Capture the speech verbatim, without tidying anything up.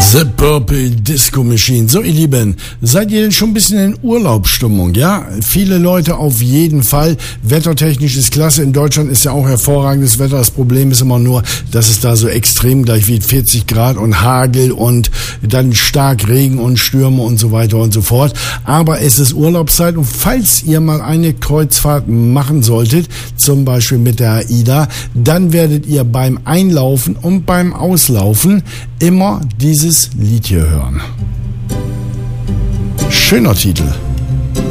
The Purple Disco Machine. So, ihr Lieben, seid ihr denn schon ein bisschen in Urlaubsstimmung, ja? Viele Leute auf jeden Fall. Wettertechnisch ist klasse. In Deutschland ist ja auch hervorragendes Wetter. Das Problem ist immer nur, dass es da so extrem gleich wie vierzig Grad und Hagel und dann stark Regen und Stürme und so weiter und so fort. Aber es ist Urlaubszeit und falls ihr mal eine Kreuzfahrt machen solltet, zum Beispiel mit der AIDA, dann werdet ihr beim Einlaufen und beim Auslaufen immer dieses Lied hier hören. Schöner Titel.